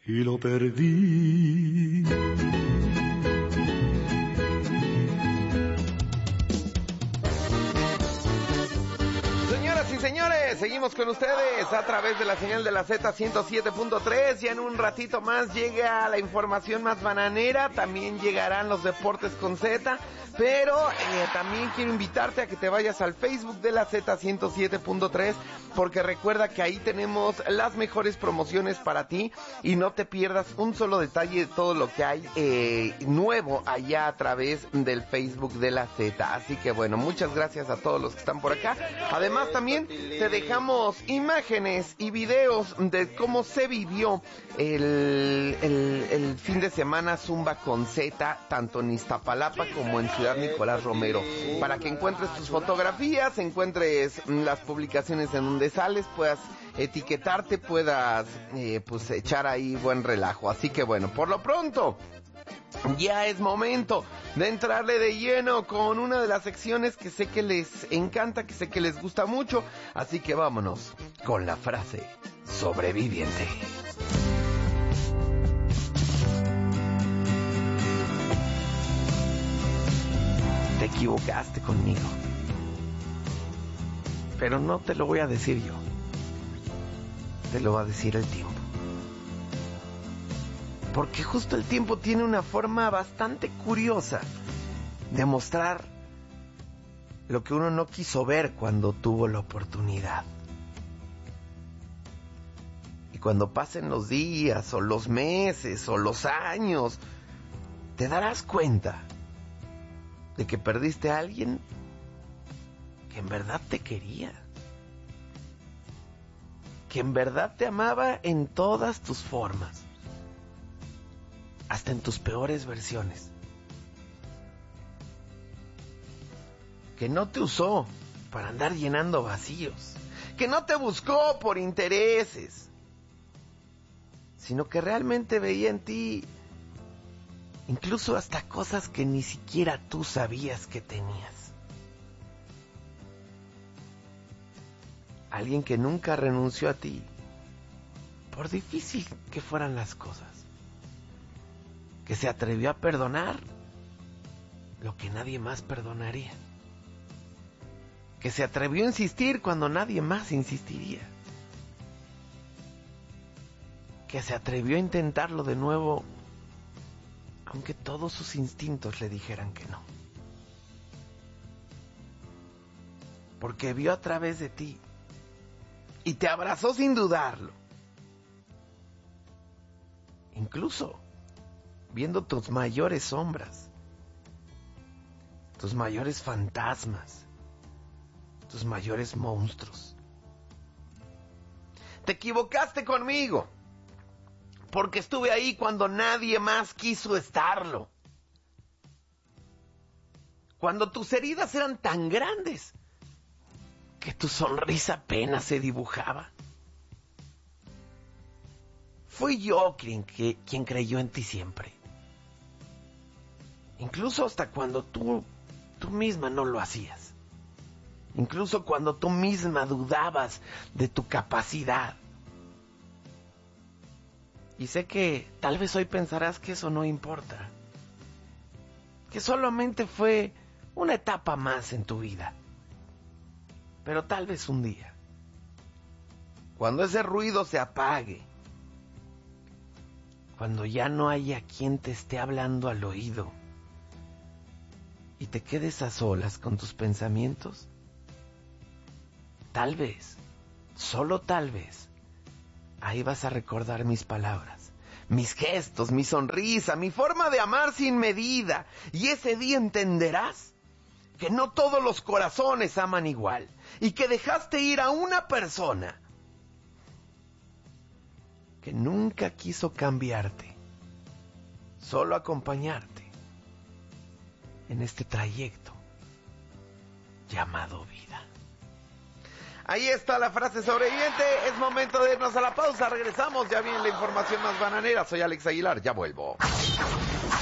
y lo perdí. Señoras y señores, seguimos con ustedes a través de la señal de la Z107.3. Ya en un ratito más llega la información más bananera, también llegarán los deportes con Z, pero también quiero invitarte a que te vayas al Facebook de la Z107.3, porque recuerda que ahí tenemos las mejores promociones para ti y no te pierdas un solo detalle de todo lo que hay nuevo allá a través del Facebook de la Z. Así que bueno, muchas gracias a todos los que están por acá. Además también te dejamos imágenes y videos de cómo se vivió el fin de semana Zumba con Z, tanto en Iztapalapa como en Ciudad Nicolás Romero, para que encuentres tus fotografías, encuentres las publicaciones en donde sales, puedas etiquetarte, puedas pues echar ahí buen relajo. Así que bueno, por lo pronto ya es momento de entrarle de lleno con una de las secciones que sé que les encanta, que sé que les gusta mucho. Así que vámonos con la frase sobreviviente. Te equivocaste conmigo, pero no te lo voy a decir yo, te lo va a decir el tiempo. Porque justo el tiempo tiene una forma bastante curiosa de mostrar lo que uno no quiso ver cuando tuvo la oportunidad. Y cuando pasen los días, o los meses, o los años, te darás cuenta de que perdiste a alguien que en verdad te quería, que en verdad te amaba en todas tus formas, hasta en tus peores versiones, que no te usó para andar llenando vacíos, que no te buscó por intereses, sino que realmente veía en ti incluso hasta cosas que ni siquiera tú sabías que tenías. Alguien que nunca renunció a ti, por difícil que fueran las cosas, que se atrevió a perdonar lo que nadie más perdonaría, que se atrevió a insistir cuando nadie más insistiría, que se atrevió a intentarlo de nuevo aunque todos sus instintos le dijeran que no, porque vio a través de ti y te abrazó sin dudarlo, incluso viendo tus mayores sombras, tus mayores fantasmas, tus mayores monstruos. Te equivocaste conmigo, porque estuve ahí cuando nadie más quiso estarlo, cuando tus heridas eran tan grandes que tu sonrisa apenas se dibujaba. Fui yo quien creyó en ti siempre, incluso hasta cuando tú misma no lo hacías, incluso cuando tú misma dudabas de tu capacidad. Y sé que tal vez hoy pensarás que eso no importa, que solamente fue una etapa más en tu vida. Pero tal vez un día, cuando ese ruido se apague, cuando ya no haya quien te esté hablando al oído y te quedes a solas con tus pensamientos, tal vez, solo tal vez, ahí vas a recordar mis palabras, mis gestos, mi sonrisa, mi forma de amar sin medida. Y ese día entenderás que no todos los corazones aman igual y que dejaste ir a una persona que nunca quiso cambiarte, solo acompañarte en este trayecto llamado vida. Ahí está la frase sobreviviente. Es momento de irnos a la pausa. Regresamos. Ya viene la información más bananera. Soy Alex Aguilar. Ya vuelvo.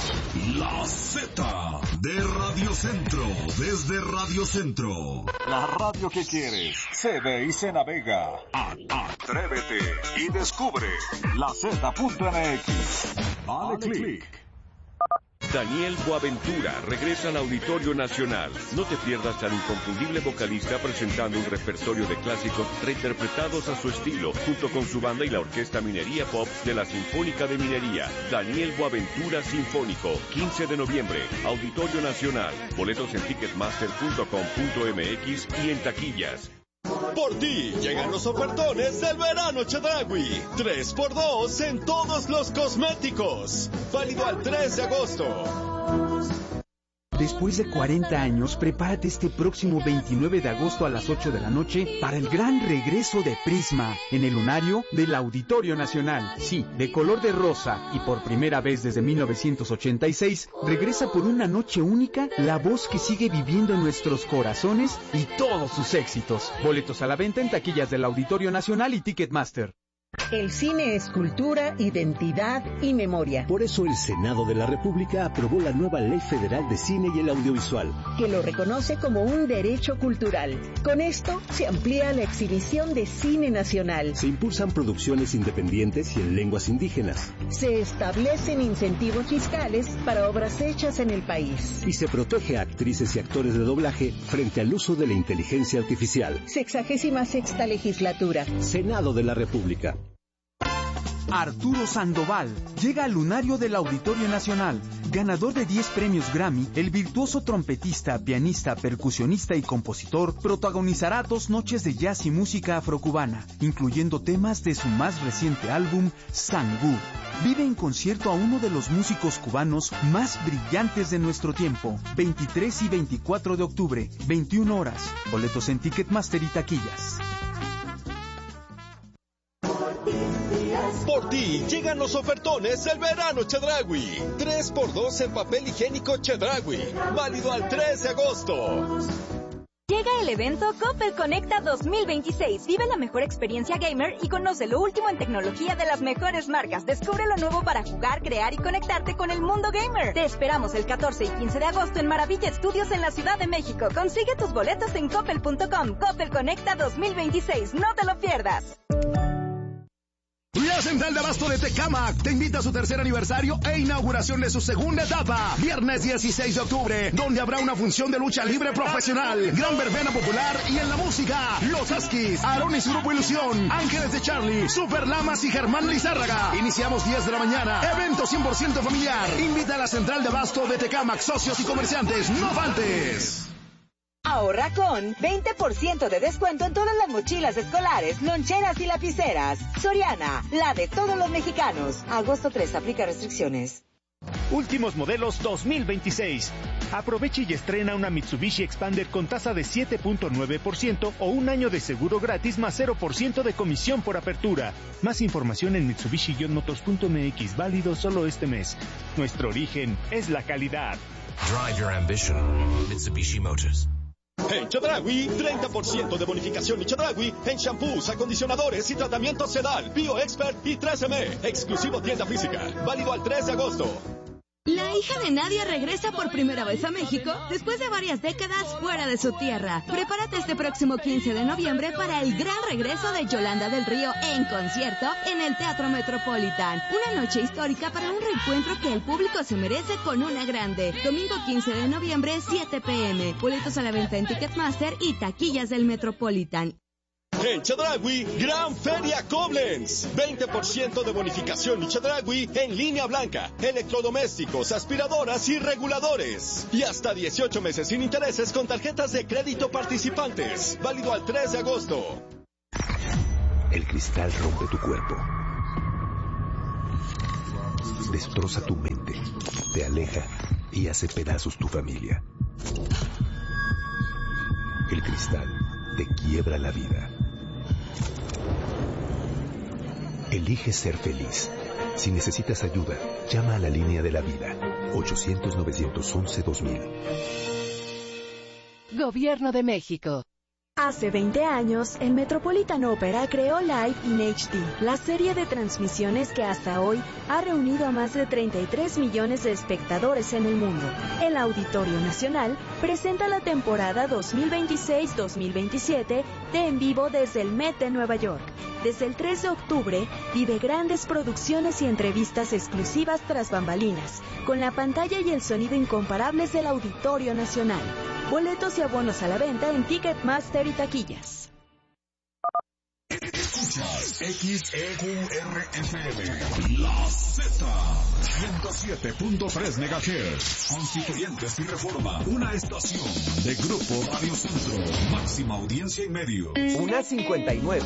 La Z de Radio Centro, desde Radio Centro. La radio que quieres, se ve y se navega. Atrévete y descubre la Z.mx. Dale click. Daniel Boaventura regresa al Auditorio Nacional. No te pierdas al inconfundible vocalista presentando un repertorio de clásicos reinterpretados a su estilo, junto con su banda y la Orquesta Minería Pop de la Sinfónica de Minería. Daniel Boaventura Sinfónico, 15 de noviembre, Auditorio Nacional. Boletos en ticketmaster.com.mx y en taquillas. Por ti llegan los ofertones del verano Chedraui. 3x2 en todos los cosméticos. Válido al 3 de agosto. Después de 40 años, prepárate este próximo 29 de agosto a las 8 de la noche para el gran regreso de Prisma en el lunario del Auditorio Nacional. Sí, de color de rosa y por primera vez desde 1986, regresa por una noche única la voz que sigue viviendo en nuestros corazones y todos sus éxitos. Boletos a la venta en taquillas del Auditorio Nacional y Ticketmaster. El cine es cultura, identidad y memoria. Por eso el Senado de la República aprobó la nueva Ley Federal de Cine y el Audiovisual, que lo reconoce como un derecho cultural. Con esto se amplía la exhibición de cine nacional. Se impulsan producciones independientes y en lenguas indígenas. Se establecen incentivos fiscales para obras hechas en el país. Y se protege a actrices y actores de doblaje frente al uso de la inteligencia artificial. 66ª legislatura. Senado de la República. Arturo Sandoval llega al lunario del Auditorio Nacional. Ganador de 10 premios Grammy, el virtuoso trompetista, pianista, percusionista y compositor protagonizará 2 noches de jazz y música afrocubana, incluyendo temas de su más reciente álbum, Sangú. Vive en concierto a uno de los músicos cubanos más brillantes de nuestro tiempo. 23 y 24 de octubre, 21 horas. Boletos en Ticketmaster y taquillas. Por ti llegan los ofertones del verano Chedraui. 3x2 en papel higiénico Chedraui. Válido al 3 de agosto. Llega el evento Coppel Conecta 2026. Vive la mejor experiencia gamer y conoce lo último en tecnología de las mejores marcas. Descubre lo nuevo para jugar, crear y conectarte con el mundo gamer. Te esperamos el 14 y 15 de agosto en Maravilla Studios en la Ciudad de México. Consigue tus boletos en coppel.com. Coppel Conecta 2026. No te lo pierdas. La Central de Abasto de Tecámac te invita a su tercer aniversario e inauguración de su segunda etapa, viernes 16 de octubre, donde habrá una función de lucha libre profesional, gran verbena popular y en la música, Los Huskies, Aarón y su grupo Ilusión, Ángeles de Charlie, Super Lamas y Germán Lizárraga. Iniciamos 10 de la mañana, evento 100% familiar. Invita a la Central de Abasto de Tecámac, socios y comerciantes, no faltes. Ahorra con 20% de descuento en todas las mochilas escolares, loncheras y lapiceras. Soriana, la de todos los mexicanos. Agosto 3, aplica restricciones. Últimos modelos 2026. Aproveche y estrena una Mitsubishi Expander con tasa de 7.9% o un año de seguro gratis más 0% de comisión por apertura. Más información en Mitsubishi-motors.mx, válido solo este mes. Nuestro origen es la calidad. Drive your ambition. Mitsubishi Motors. En Chedraui, 30% de bonificación y Chedraui en shampoos, acondicionadores y tratamientos Sedal, BioExpert y 3M. Exclusivo tienda física. Válido al 3 de agosto. La hija de Nadia regresa por primera vez a México después de varias décadas fuera de su tierra. Prepárate este próximo 15 de noviembre para el gran regreso de Yolanda del Río en concierto en el Teatro Metropolitan. Una noche histórica para un reencuentro que el público se merece con una grande. Domingo 15 de noviembre, 7 p.m. Boletos a la venta en Ticketmaster y taquillas del Metropolitan. En Chedraui, Gran Feria Koblenz. 20% de bonificación y Chedraui en línea blanca, electrodomésticos, aspiradoras y reguladores. Y hasta 18 meses sin intereses con tarjetas de crédito participantes. Válido al 3 de agosto. El cristal rompe tu cuerpo. Destroza tu mente. Te aleja y hace pedazos tu familia. El cristal te quiebra la vida. Elige ser feliz. Si necesitas ayuda, llama a la línea de la vida. 800-911-2000. Gobierno de México. Hace 20 años, el Metropolitan Opera creó Live in HD, la serie de transmisiones que hasta hoy ha reunido a más de 33 millones de espectadores en el mundo. El Auditorio Nacional presenta la temporada 2026-2027 de En Vivo desde el Met de Nueva York. Desde el 3 de octubre, vive grandes producciones y entrevistas exclusivas tras bambalinas, con la pantalla y el sonido incomparables del Auditorio Nacional. Boletos y abonos a la venta en Ticketmaster y taquillas. Escuchas XEQRFM, La Z, 107.3 MHz, Constituyentes y Reforma, una estación de Grupo Radio Centro, máxima audiencia y medios. 1:59.